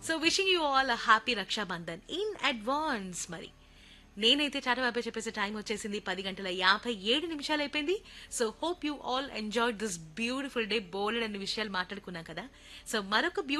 So wishing you all happy Rakshabandhan in advance. మరి నేనైతే టాటా బాబాయ్ చెప్పేసి టైం వచ్చేసింది 10:57 అయిపోయింది. So hope you all enjoyed this beautiful day. బోల్డ్ అన్ని విషయాలు మాట్లాడుకున్నాం కదా. సో మరొక